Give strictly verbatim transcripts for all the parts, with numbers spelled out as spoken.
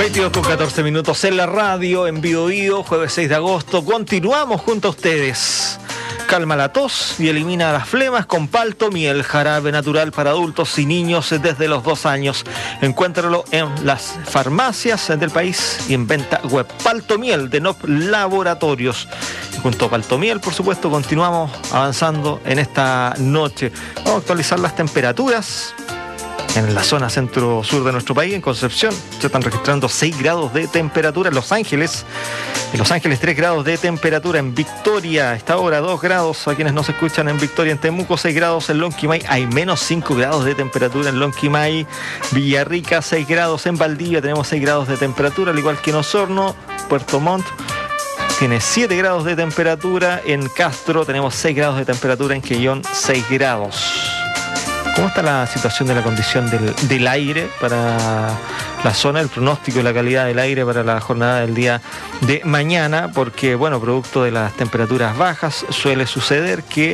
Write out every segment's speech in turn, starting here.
veintidós con catorce minutos en la radio, en Bio Bio, jueves seis de agosto. Continuamos junto a ustedes. Calma la tos y elimina las flemas con Palto Miel, jarabe natural para adultos y niños desde los dos años. Encuéntralo en las farmacias del país y en venta web. Palto Miel de N O P Laboratorios. Junto a Palto Miel, por supuesto, continuamos avanzando en esta noche. Vamos a actualizar las temperaturas. En la zona centro-sur de nuestro país, en Concepción, se están registrando seis grados de temperatura. En Los Ángeles, en Los Ángeles tres grados de temperatura. En Victoria, a esta hora dos grados. A quienes nos escuchan en Victoria, en Temuco seis grados. En Lonquimay hay menos cinco grados de temperatura en Lonquimay. Villarrica seis grados. En Valdivia tenemos seis grados de temperatura, al igual que en Osorno. Puerto Montt tiene siete grados de temperatura. En Castro tenemos seis grados de temperatura. En Quellón seis grados. ¿Cómo está la situación de la condición del, del aire para la zona, el pronóstico y la calidad del aire para la jornada del día de mañana? Porque, bueno, producto de las temperaturas bajas, suele suceder que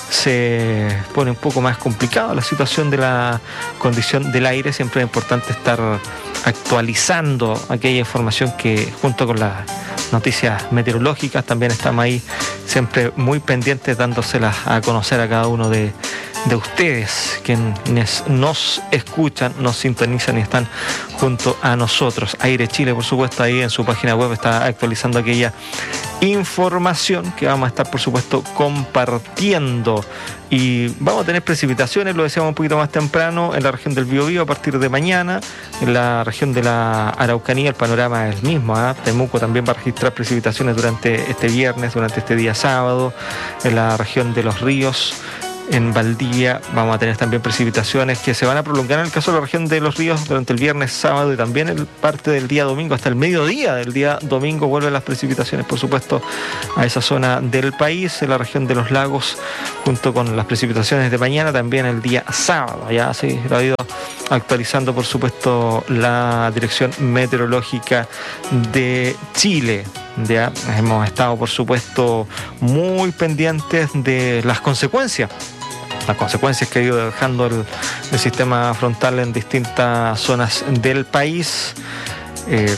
se pone un poco más complicada la situación de la condición del aire. Siempre es importante estar actualizando aquella información que, junto con las noticias meteorológicas, también estamos ahí siempre muy pendientes, dándoselas a conocer a cada uno de de ustedes, quienes nos escuchan, nos sintonizan y están junto a nosotros. Aire Chile, por supuesto, ahí en su página web está actualizando aquella información que vamos a estar, por supuesto, compartiendo. Y vamos a tener precipitaciones, lo decíamos un poquito más temprano, en la región del Biobío a partir de mañana. En la región de la Araucanía el panorama es el mismo, ¿eh? Temuco también va a registrar precipitaciones durante este viernes, durante este día sábado. En la región de Los Ríos, en Valdivia, vamos a tener también precipitaciones que se van a prolongar en el caso de la región de Los Ríos durante el viernes, sábado y también el parte del día domingo, hasta el mediodía del día domingo vuelven las precipitaciones, por supuesto, a esa zona del país. En la región de los lagos, junto con las precipitaciones de mañana, también el día sábado. Ya así lo ha ido actualizando, por supuesto, la Dirección Meteorológica de Chile. Ya hemos estado, por supuesto, muy pendientes de las consecuencias. Las consecuencias que ha ido dejando el, el sistema frontal en distintas zonas del país. Eh,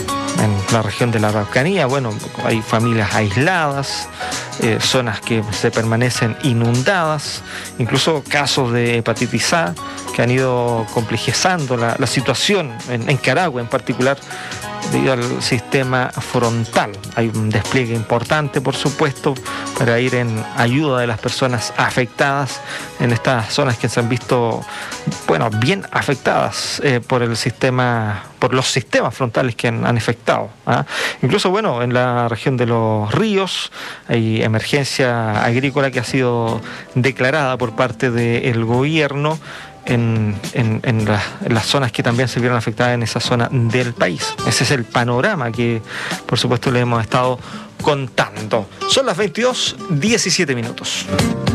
en la región de la Araucanía, bueno, hay familias aisladas, eh, zonas que se permanecen inundadas, incluso casos de hepatitis A que han ido complejizando la, la situación en, en Carahue en particular, debido al sistema frontal. Hay un despliegue importante, por supuesto, para ir en ayuda de las personas afectadas en estas zonas que se han visto, bueno, bien afectadas eh, por el sistema, por los sistemas frontales que han, han afectado. ¿ah? Incluso, bueno, en la región de Los Ríos hay emergencia agrícola que ha sido declarada por parte del gobierno En, en, en, la, en las zonas que también se vieron afectadas en esa zona del país. Ese es el panorama que, por supuesto, le hemos estado contando. Son las veintidós diecisiete minutos.